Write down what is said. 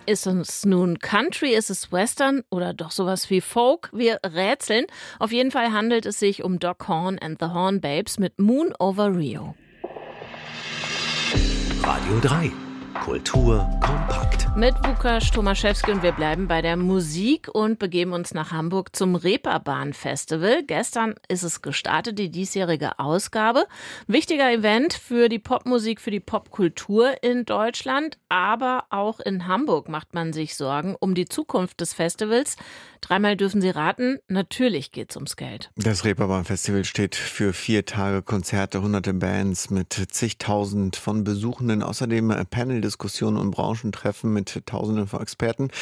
Ist es nun Country, ist es Western oder doch sowas wie Folk? Wir rätseln. Auf jeden Fall handelt es sich um Doc Horn and the Hornbabes mit Moon over Rio. Radio 3. Kultur kompakt. Mit Łukasz Tomaszewski und wir bleiben bei der Musik und begeben uns nach Hamburg zum Reeperbahn-Festival. Gestern ist es gestartet, die diesjährige Ausgabe. Wichtiger Event für die Popmusik, für die Popkultur in Deutschland, aber auch in Hamburg macht man sich Sorgen um die Zukunft des Festivals. Dreimal dürfen Sie raten, natürlich geht's ums Geld. Das Reeperbahn-Festival steht für 4 Tage Konzerte, hunderte Bands mit zigtausend von Besuchenden, außerdem Panel-Diskussionen und Branchentreffen mit Tausenden von Experten.